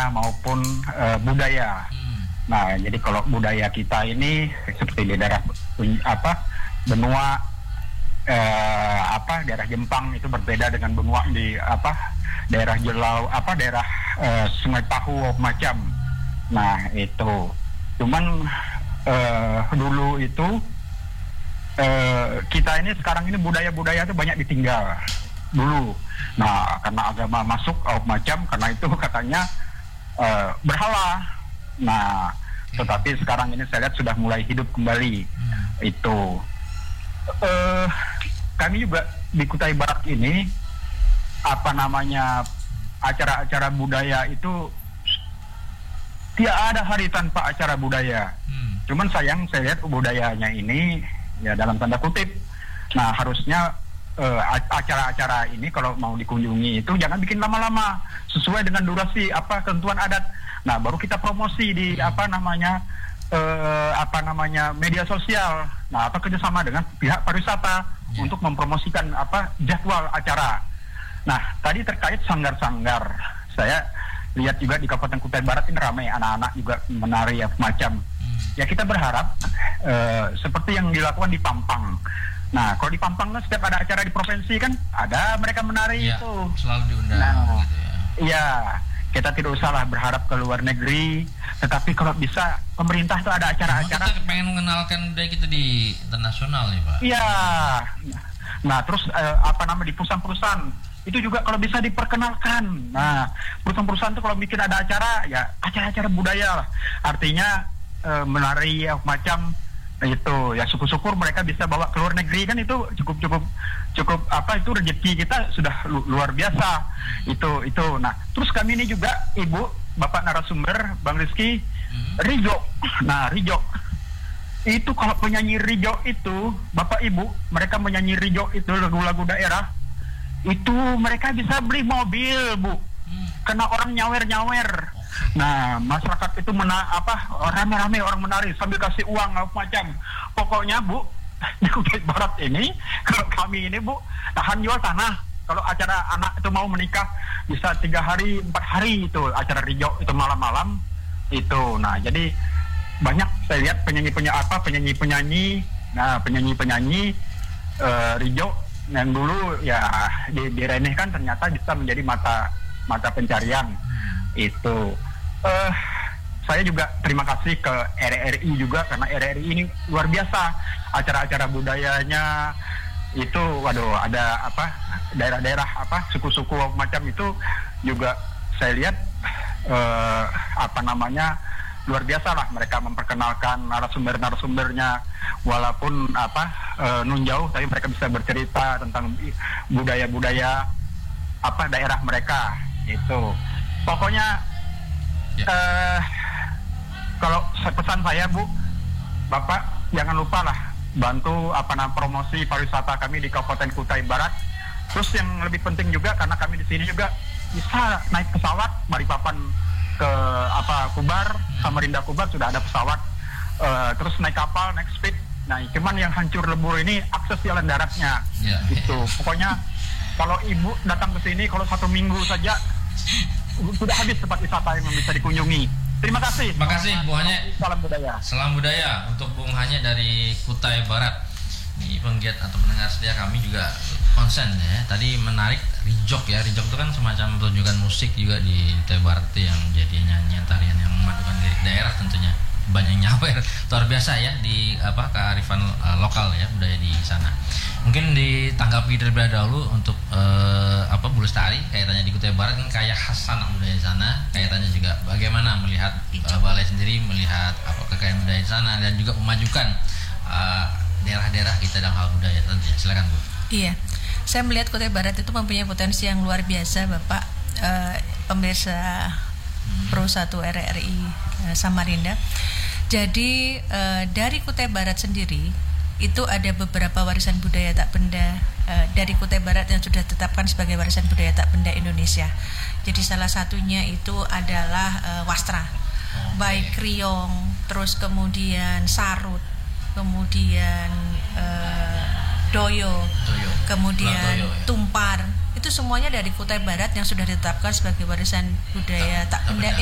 sejarahnya maupun budaya. Nah, jadi kalau budaya kita ini seperti di daerah benua daerah Jepang itu berbeda dengan benua di daerah Jelau daerah Sungai Pahu macam. Nah, itu. Cuman dulu itu kita ini sekarang ini budaya-budaya itu banyak ditinggal dulu. Nah, karena agama masuk macam, karena itu katanya berhala. Nah, tetapi sekarang ini saya lihat sudah mulai hidup kembali. Itu kami juga di Kutai Barat ini acara-acara budaya itu tidak ada hari tanpa acara budaya. Cuman sayang saya lihat budayanya ini ya dalam tanda kutip. Nah, harusnya acara-acara ini kalau mau dikunjungi itu jangan bikin lama-lama, sesuai dengan durasi ketentuan adat. Nah, baru kita promosi di media sosial. Nah, kerjasama dengan pihak pariwisata untuk mempromosikan jadwal acara. Nah, tadi terkait sanggar-sanggar, saya lihat juga di Kabupaten Kutai Barat ini ramai anak-anak juga menari macam. Ya, kita berharap seperti yang dilakukan di Pampang. Nah, kalau di Pampang kan setiap ada acara di provinsi kan ada mereka menari ya, itu. Selalu diundang gitu ya. Iya, kita tidak usahlah berharap ke luar negeri, tetapi kalau bisa pemerintah itu ada acara-acara. Kita pengen mengenalkan budaya kita di internasional nih, Pak. Iya. Nah, terus di perusahaan-perusahaan itu juga kalau bisa diperkenalkan. Nah, perusahaan-perusahaan itu kalau bikin ada acara, ya acara-acara budaya lah. Artinya menari macam itu ya, syukur-syukur mereka bisa bawa ke luar negeri kan, itu cukup itu rezeki kita sudah luar biasa itu. Nah, terus kami ini juga Ibu Bapak narasumber Bang Rizky, Rijo. Nah, Rijo itu kalau penyanyi Rijo itu Bapak Ibu mereka menyanyi Rijo itu lagu-lagu daerah itu mereka bisa beli mobil, Bu, karena orang nyawer. Nah, masyarakat itu rame-rame orang menari sambil kasih uang macam. Pokoknya, Bu, di Kutai Barat ini, kalau kami ini, Bu, tahan jual tanah. Kalau acara anak itu mau menikah bisa 3 hari, 4 hari itu acara Rijo itu malam-malam itu. Nah, jadi banyak saya lihat penyanyi-penyanyi. Nah, penyanyi Rijo yang dulu ya diremehkan ternyata bisa menjadi mata pencarian. Itu saya juga terima kasih ke RRI juga, karena RRI ini luar biasa acara-acara budayanya itu. Waduh, ada daerah-daerah suku-suku macam itu juga saya lihat luar biasa lah mereka memperkenalkan narasumbernya, walaupun nun jauh tapi mereka bisa bercerita tentang budaya-budaya daerah mereka itu. Pokoknya kalau pesan saya, Bu, Bapak jangan lupa lah bantu promosi pariwisata kami di Kabupaten Kutai Barat. Terus yang lebih penting juga, karena kami di sini juga bisa naik pesawat Balikpapan ke Kubar, Samarinda Kubar sudah ada pesawat, terus naik kapal, naik speed. Nah, cuman yang hancur lebur ini akses jalan daratnya. Itu pokoknya kalau Ibu datang ke sini kalau 1 minggu saja sudah habis tempat wisata yang bisa dikunjungi. Terima kasih. Terima kasih, Bung Hanye. Salam budaya. Salam budaya untuk Bung Hanye dari Kutai Barat. Ini penggiat atau pendengar setia kami juga konsen ya. Tadi menarik Rijok ya. Rijok itu kan semacam pertunjukan musik juga di Kutai Barat yang jadi nyanyian tarian yang memadukan lirik daerah tentunya. Banyak nyawer, luar biasa ya di kearifan lokal ya, budaya di sana. Mungkin ditanggapi terlebih dahulu untuk Bu Lestari, kaitannya di Kutai Barat ini kaya khas anak budaya di sana, kaitannya juga bagaimana melihat balai sendiri melihat kekayaan budaya di sana dan juga memajukan daerah-daerah kita dalam hal budaya tentunya. Silakan, Bu. Iya, saya melihat Kutai Barat itu mempunyai potensi yang luar biasa, Bapak pemirsa Pro 1 RRI Samarinda. Jadi dari Kutai Barat sendiri itu ada beberapa warisan budaya tak benda dari Kutai Barat yang sudah ditetapkan sebagai warisan budaya tak benda Indonesia. Jadi salah satunya itu adalah wastra, baik kriong, terus kemudian sarut, kemudian doyo, kemudian tumpar. Itu semuanya dari Kutai Barat yang sudah ditetapkan sebagai warisan budaya tak benda